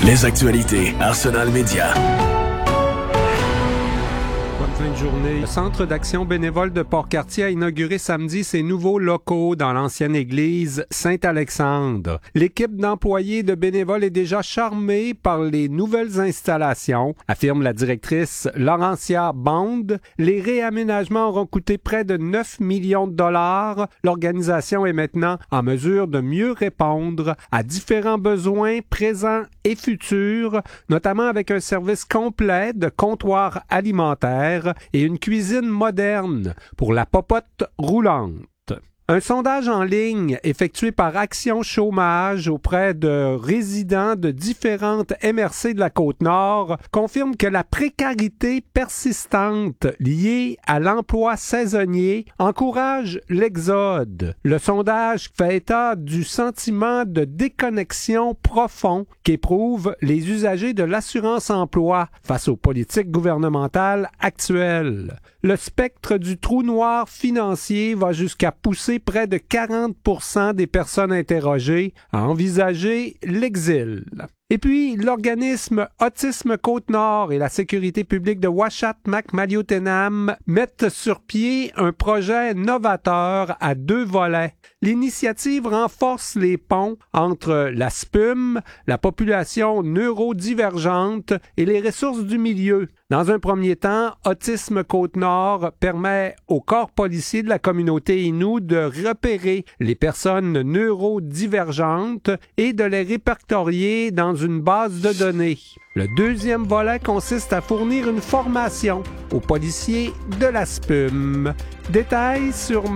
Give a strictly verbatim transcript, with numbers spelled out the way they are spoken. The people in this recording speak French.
Les actualités Arsenal Média. Bonne fin de journée. Le Centre d'action bénévole de Port-Cartier a inauguré samedi ses nouveaux locaux dans l'ancienne église Saint-Alexandre. L'équipe d'employés de bénévoles est déjà charmée par les nouvelles installations, affirme la directrice Laurentia Bond. Les réaménagements auront coûté près de neuf millions de dollars. L'organisation est maintenant en mesure de mieux répondre à différents besoins présents et futurs, notamment avec un service complet de comptoir alimentaire et une cuisine moderne pour la popote roulante. Un sondage en ligne effectué par Action Chômage auprès de résidents de différentes M R C de la Côte-Nord confirme que la précarité persistante liée à l'emploi saisonnier encourage l'exode. Le sondage fait état du sentiment de déconnexion profond qu'éprouvent les usagers de l'assurance-emploi face aux politiques gouvernementales actuelles. Le spectre du trou noir financier va jusqu'à pousser près de quarante pour cent des personnes interrogées à envisager l'exil. Et puis, l'organisme Autisme Côte-Nord et la sécurité publique de Ouachata-Macmalliotenam mettent sur pied un projet novateur à deux volets. L'initiative renforce les ponts entre la S P U M, la population neurodivergente et les ressources du milieu. Dans un premier temps, Autisme Côte-Nord permet au corps policier de la communauté Innu de repérer les personnes neurodivergentes et de les répertorier dans une base de données. Le deuxième volet consiste à fournir une formation aux policiers de la S P U M. Détails sur